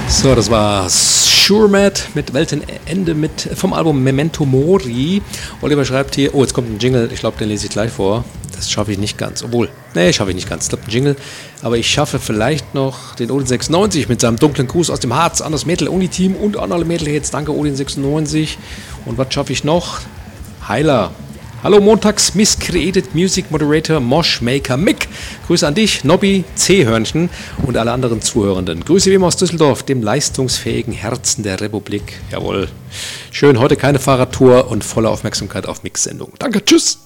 So, das war Surmat mit Weltenende vom Album Memento Mori. Oliver schreibt hier, oh, jetzt kommt ein Jingle, ich glaube, den lese ich gleich vor. Das schaffe ich nicht ganz, schaffe ich nicht ganz. Ich glaube, ein Jingle, aber ich schaffe vielleicht noch den Odin 96 mit seinem dunklen Gruß aus dem Harz an das Metal Uni-Team und an alle Metalheads. Danke, Odin 96. Und was schaffe ich noch? Heiler. Hallo montags Miscreated Music Moderator Moshmaker Mick. Grüße an dich, Nobby, C-Hörnchen und alle anderen Zuhörenden. Grüße wie immer aus Düsseldorf, dem leistungsfähigen Herzen der Republik. Jawohl. Schön, heute keine Fahrradtour und volle Aufmerksamkeit auf Mix-Sendung. Danke, tschüss.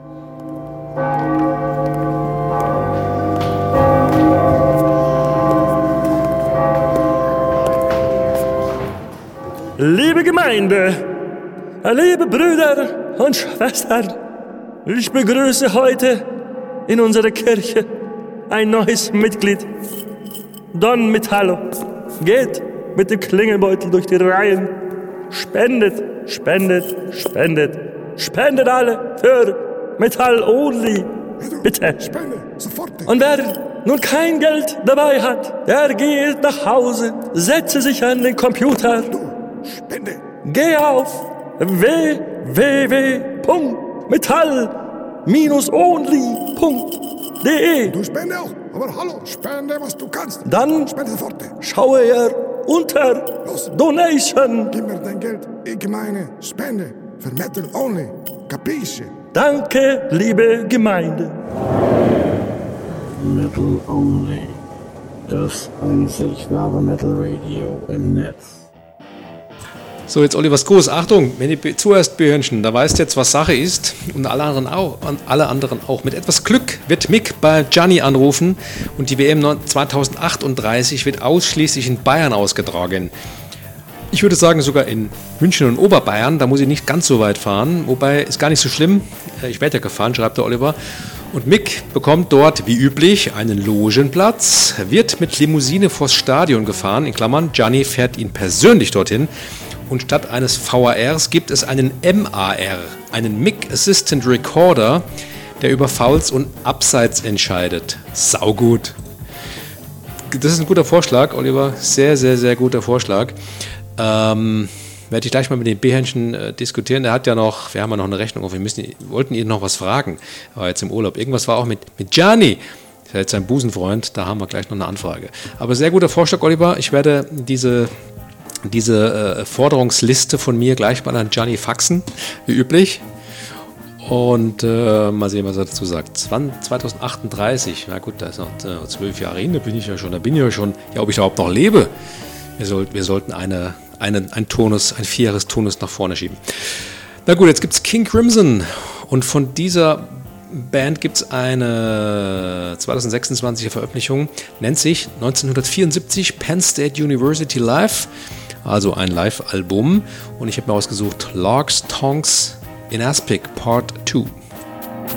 Liebe Gemeinde, liebe Brüder und Schwestern, ich begrüße heute in unserer Kirche ein neues Mitglied. Don Metallo geht mit dem Klingelbeutel durch die Reihen, spendet, spendet, spendet, spendet alle für Metal Only, bitte. Spende, sofort. Und wer nun kein Geld dabei hat, der geht nach Hause, setze sich an den Computer, Spende. geh auf www.metall-only.de. Du spende auch, aber hallo, spende, was du kannst. Dann Spende sofort. schaue er unter Los. Donation. Gib mir dein Geld, ich meine Spende für Metal Only. Capisce? Danke, liebe Gemeinde. Metal Only. Das einzig wahre Metal Radio im Netz. So, jetzt Olivers Gruß. Achtung, wenn ihr zuerst Behörnchen, da weißt jetzt, was Sache ist und alle anderen auch. Mit etwas Glück wird Mick bei Gianni anrufen und die WM 2038 wird ausschließlich in Bayern ausgetragen. Ich würde sagen sogar in München und Oberbayern, da muss ich nicht ganz so weit fahren, wobei ist gar nicht so schlimm. Ich werde ja gefahren, schreibt der Oliver. Und Mick bekommt dort, wie üblich, einen Logenplatz, wird mit Limousine vors Stadion gefahren, in Klammern, Gianni fährt ihn persönlich dorthin. Und statt eines VARs gibt es einen MAR, einen Mic Assistant Recorder, der über Fouls und Abseits entscheidet. Saugut. Das ist ein guter Vorschlag, Oliver. Sehr, sehr, sehr guter Vorschlag. Werde ich gleich mal mit den B-Händchen diskutieren. Wir haben ja noch eine Rechnung auf. Wir wollten ihn noch was fragen. Er war jetzt im Urlaub. Irgendwas war auch mit Gianni. Das ist jetzt sein Busenfreund. Da haben wir gleich noch eine Anfrage. Aber sehr guter Vorschlag, Oliver. Ich werde diese Forderungsliste von mir gleich mal an Gianni faxen, wie üblich. Und mal sehen, was er dazu sagt. 2038, na gut, da ist noch 12 Jahre hin, da bin ich ja schon, ja, ob ich überhaupt noch lebe. Wir sollten ein 4-jahres Turnus nach vorne schieben. Na gut, jetzt gibt es King Crimson und von dieser Band gibt es eine 2026er Veröffentlichung, nennt sich 1974 Penn State University Live, also ein Live-Album. Und ich habe mir ausgesucht Logs, Tongs in Aspic Part 2.